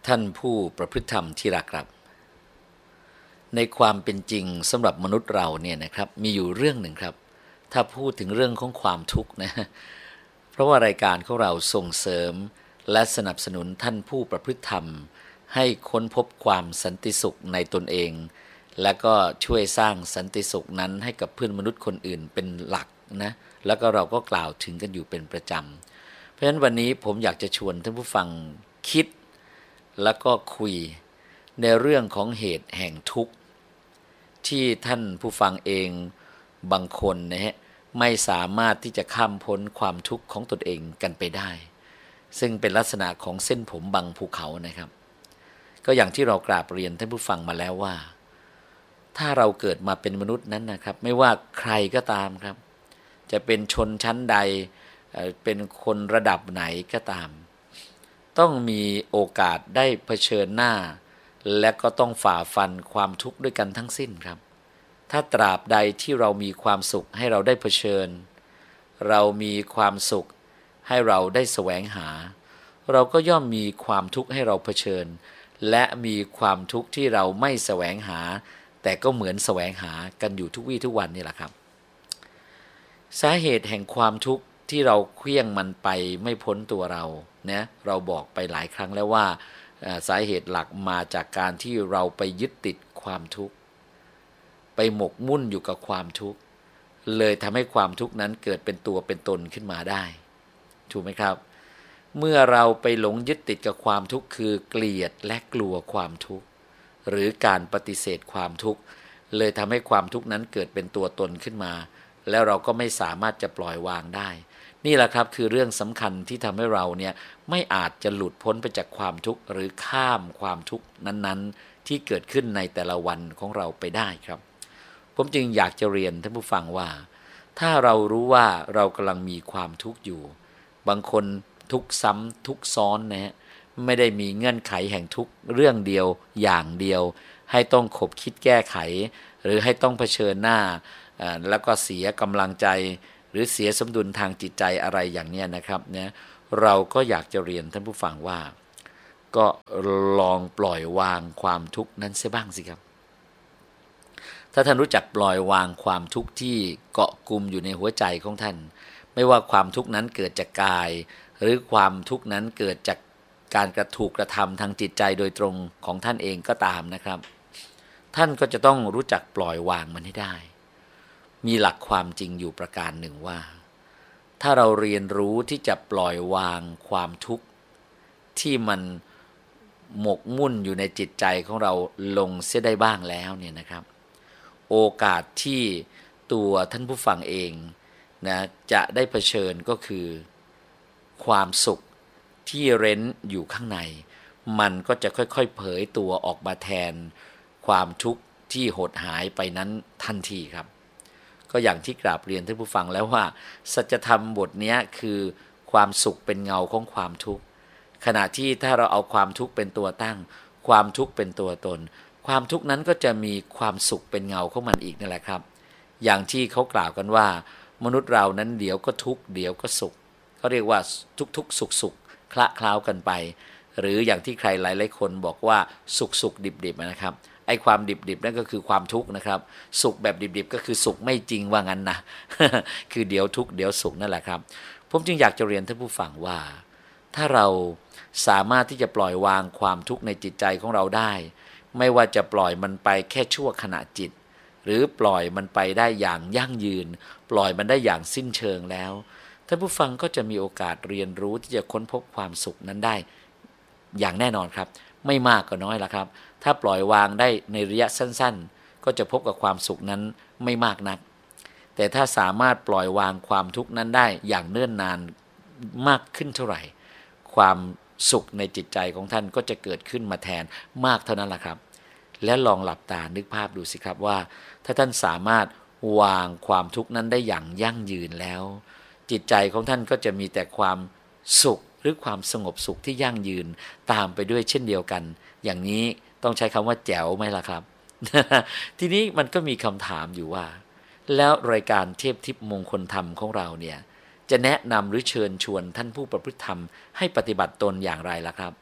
ท่านผู้ประพฤติธรรมที่รักครับในความเป็นจริงสำหรับมนุษย์เราเนี่ยนะครับมีอยู่เรื่องหนึ่งครับถ้าพูดถึงเรื่องของความทุกข์นะเพราะว่ารายการของเราส่งเสริมและสนับสนุนท่านผู้ประพฤติธรรมให้ค้นพบความสันติสุขในตนเองและก็ช่วยสร้างสันติสุขนั้นให้กับเพื่อนมนุษย์คนอื่นเป็นหลักนะแล้วก็เราก็กล่าวถึงกันอยู่เป็นประจำเพราะฉะนั้นวันนี้ผมอยากจะชวนท่านผู้ฟังคิดแล้วก็คุยในเรื่องของเหตุแห่งทุกข์ที่ท่านผู้ฟังเองบางคนนะฮะไม่สามารถที่จะข้ามพ้นความทุกข์ของตนเองกันไปได้ซึ่งเป็นลักษณะของเส้นผมบังภูเขานะครับก็อย่างที่เรากราบเรียนท่านผู้ฟังมาแล้วว่าถ้าเราเกิดมาเป็นมนุษย์นั้นนะครับไม่ว่าใครก็ตามครับจะเป็นชนชั้นใดเป็นคนระดับไหนก็ตามต้องมีโอกาสได้เผชิญหน้าและก็ต้องฝ่าฟันความทุกข์ด้วยกันทั้งสิ้นครับถ้าตราบใดที่เรามีความสุขให้เราได้เผชิญเรามีความสุขให้เราได้แสวงหาเราก็ย่อมมีความทุกข์ให้เราเผชิญและมีความทุกข์ที่เราไม่แสวงหาแต่ก็เหมือนแสวงหากันอยู่ทุกวี่ทุกวันนี่แหละครับสาเหตุแห่งความทุกข์ที่เราเคลี้ยงมันไปไม่พ้นตัวเรานะเราบอกไปหลายครั้งแล้วว่าสาเหตุหลักมาจากการที่เราไปยึดติดความทุกข์ไปหมกมุ่นอยู่กับความทุกข์เลยทำให้ความทุกข์นั้นเกิดเป็นตัวเป็นตนขึ้นมาได้ถูกไหมครับเมื่อเราไปหลงยึดติดกับความทุกข์คือเกลียดและกลัวความทุกข์หรือการปฏิเสธความทุกข์เลยทำให้ความทุกข์นั้นเกิดเป็นตัวตนขึ้นมาแล้วเราก็ไม่สามารถจะปล่อยวางได้นี่แหละครับคือเรื่องสำคัญที่ทำให้เราเนี่ยไม่อาจจะหลุดพ้นไปจากความทุกข์หรือข้ามความทุกข์นั้นๆที่เกิดขึ้นในแต่ละวันของเราไปได้ครับผมจึงอยากจะเรียนท่านผู้ฟังว่าถ้าเรารู้ว่าเรากำลังมีความทุกข์อยู่บางคนทุกข์ซ้ำทุกข์ซ้อนนะฮะไม่ได้มีเงื่อนไขแห่งทุกข์เรื่องเดียวอย่างเดียวให้ต้องขบคิดแก้ไขหรือให้ต้องเผชิญหน้าแล้วก็เสียกำลังใจหรือเสียสมดุลทางจิตใจอะไรอย่างนี้นะครับเนี่ยเราก็อยากจะเรียนท่านผู้ฟังว่าก็ลองปล่อยวางความทุกข์นั้นเสียบ้างสิครับถ้าท่านรู้จักปล่อยวางความทุกข์ที่เกาะกุมอยู่ในหัวใจของท่านไม่ว่าความทุกข์นั้นเกิดจากกายหรือความทุกข์นั้นเกิดจากการถูกกระทำทางจิตใจโดยตรงของท่านเองก็ตามนะครับท่านก็จะต้องรู้จักปล่อยวางมันให้ได้มีหลักความจริงอยู่ประการหนึ่งว่าถ้าเราเรียนรู้ที่จะปล่อยวางความทุกข์ที่มันหมกมุ่นอยู่ในจิตใจของเราลงเสียได้บ้างแล้วเนี่ยนะครับโอกาสที่ตัวท่านผู้ฟังเองนะจะได้เผชิญก็คือความสุขที่เร้นอยู่ข้างในมันก็จะค่อยๆเผยตัวออกมาแทนความทุกข์ที่หดหายไปนั้นทันทีครับก็อย่างที่กราบเรียนท่านผู้ฟังแล้วว่าสัจธรรมบทนี้คือความสุขเป็นเงาของความทุกข์ขณะที่ถ้าเราเอาความทุกข์เป็นตัวตั้งความทุกข์เป็นตัวตนความทุกข์นั้นก็จะมีความสุขเป็นเงาของมันอีกนั่นแหละครับอย่างที่เขากล่าวกันว่ามนุษย์เรานั้นเดี๋ยวก็ทุกข์เดี๋ยวก็สุขเขาเรียกว่าทุกๆสุขๆคละเคล้ากันไปหรืออย่างที่ใครหลายๆคนบอกว่าสุขดิบๆนะครับไอ้ความดิบๆนั่นก็คือความทุกข์นะครับสุขแบบดิบๆก็คือสุขไม่จริงว่างั้นนะ คือเดี๋ยวทุกข์เดี๋ยวสุขนั่นแหละครับผมจึงอยากจะเรียนท่านผู้ฟังว่าถ้าเราสามารถที่จะปล่อยวางความทุกข์ในจิตใจของเราได้ไม่ว่าจะปล่อยมันไปแค่ชั่วขณะจิตหรือปล่อยมันไปได้อย่างยั่งยืนปล่อยมันได้อย่างสิ้นเชิงแล้วท่านผู้ฟังก็จะมีโอกาสเรียนรู้ที่จะค้นพบความสุขนั้นได้อย่างแน่นอนครับไม่มากก็น้อยละครับถ้าปล่อยวางได้ในระยะสั้นๆก็จะพบกับความสุขนั้นไม่มากนักแต่ถ้าสามารถปล่อยวางความทุกข์นั้นได้อย่างเนิ่นนานมากขึ้นเท่าไหร่ความสุขในจิตใจของท่านก็จะเกิดขึ้นมาแทนมากเท่านั้นแหละครับและลองหลับตานึกภาพดูสิครับว่าถ้าท่านสามารถวางความทุกข์นั้นได้อย่างยั่งยืนแล้วจิตใจของท่านก็จะมีแต่ความสุขหรือความสงบสุขที่ยั่งยืนตามไปด้วยเช่นเดียวกันอย่างนี้ต้องใช้คำว่าแจ๋วไหมล่ะครับ ทีนี้มันก็มีคำถามอยู่ว่าแล้วรายการเทพทิพย์มงคลธรรมของเราเนี่ยจะแนะนำหรือเชิญชวนท่านผู้ประพฤติธรรมให้ปฏิบัติตนอย่างไรล่ะครับ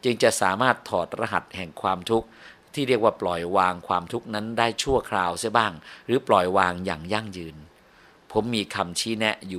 จึงจะสามารถถอดรหัสแห่งความทุกข์ที่เรียกว่าปล่อยวางความทุกข์นั้นได้ชั่วคราวเสียบ้างหรือปล่อยวางอย่างยั่งยืนผมมีคำชี้แนะอยู่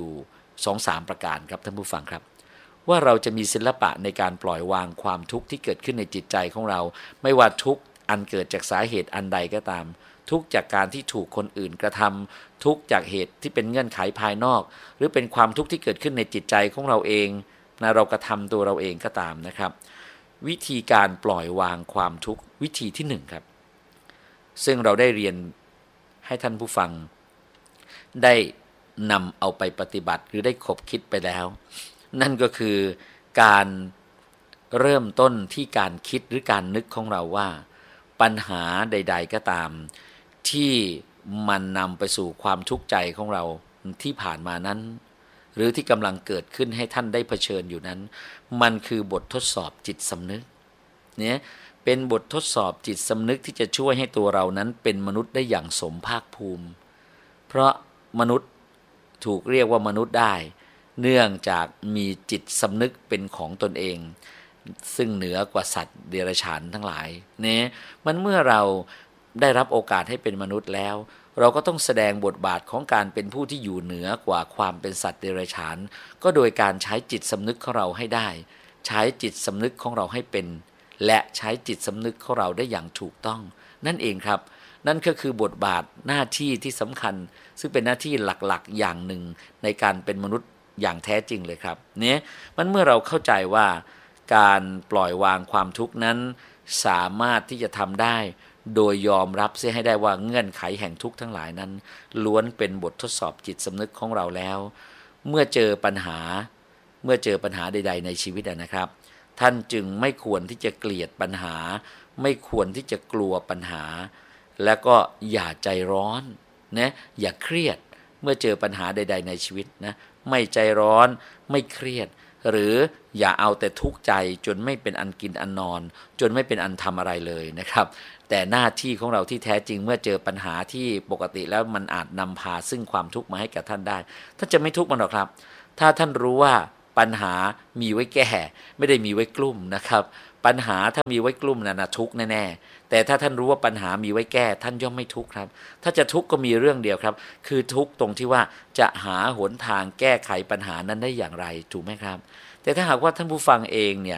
2-3 ประการครับท่านผู้ฟังครับว่าเราจะมีศิลปะในการปล่อยวางความทุกข์ที่เกิดขึ้นในจิตใจของเราไม่ว่าทุกข์อันเกิดจากสาเหตุอันใดก็ตามทุกข์จากการที่ถูกคนอื่นกระทำทุกข์จากเหตุที่เป็นเงื่อนไขภายนอกหรือเป็นความทุกข์ที่เกิดขึ้นในจิตใจของเราเองนะเรากระทำตัวเราเองก็ตามนะครับวิธีการปล่อยวางความทุกข์วิธีที่1ครับซึ่งเราได้เรียนให้ท่านผู้ฟังได้นำเอาไปปฏิบัติหรือได้ขบคิดไปแล้วนั่นก็คือการเริ่มต้นที่การคิดหรือการนึกของเราว่าปัญหาใดๆก็ตามที่มันนำไปสู่ความทุกข์ใจของเราที่ผ่านมานั้นหรือที่กำลังเกิดขึ้นให้ท่านได้เผชิญอยู่นั้นมันคือบททดสอบจิตสำนึกเนี่ยเป็นบททดสอบจิตสำนึกที่จะช่วยให้ตัวเรานั้นเป็นมนุษย์ได้อย่างสมภาคภูมิเพราะมนุษย์ถูกเรียกว่ามนุษย์ได้เนื่องจากมีจิตสำนึกเป็นของตนเองซึ่งเหนือกว่าสัตว์เดรัจฉานทั้งหลายเนี่ยมันเมื่อเราได้รับโอกาสให้เป็นมนุษย์แล้วเราก็ต้องแสดงบทบาทของการเป็นผู้ที่อยู่เหนือกว่าความเป็นสัตว์เดรัจฉานก็โดยการใช้จิตสำนึกของเราให้ได้ใช้จิตสำนึกของเราให้เป็นและใช้จิตสำนึกของเราได้อย่างถูกต้องนั่นเองครับนั่นก็คือบทบาทหน้าที่ที่สำคัญซึ่งเป็นหน้าที่หลักๆอย่างหนึ่งในการเป็นมนุษย์อย่างแท้จริงเลยครับเนี่ยมันเมื่อเราเข้าใจว่าการปล่อยวางความทุกข์นั้นสามารถที่จะทำได้โดยยอมรับเสียให้ได้ว่าเงื่อนไขแห่งทุกข์ทั้งหลายนั้นล้วนเป็นบททดสอบจิตสำนึกของเราแล้วเมื่อเจอปัญหาใดๆในชีวิตนะครับท่านจึงไม่ควรที่จะเกลียดปัญหาไม่ควรที่จะกลัวปัญหาและก็อย่าใจร้อนนะอย่าเครียดเมื่อเจอปัญหาใดๆในชีวิตนะไม่ใจร้อนไม่เครียดหรืออย่าเอาแต่ทุกข์ใจจนไม่เป็นอันกินอันนอนจนไม่เป็นอันทำอะไรเลยนะครับแต่หน้าที่ของเราที่แท้จริงเมื่อเจอปัญหาที่ปกติแล้วมันอาจนำพาซึ่งความทุกข์มาให้แก่ท่านได้ท่านจะไม่ทุกข์มันหรอกครับถ้าท่านรู้ว่าปัญหามีไว้แก้ไม่ได้มีไว้กลุ่มนะครับปัญหาถ้ามีไว้กลุ่มนะทุกข์แน่ๆแต่ถ้าท่านรู้ว่าปัญหามีไว้แก้ท่านย่อมไม่ทุกข์ครับถ้าจะทุกข์ก็มีเรื่องเดียวครับคือทุกข์ตรงที่ว่าจะหาหนทางแก้ไขปัญหานั้นได้อย่างไรถูกไหมครับแต่ถ้าหากว่าท่านผู้ฟังเองเนี่ย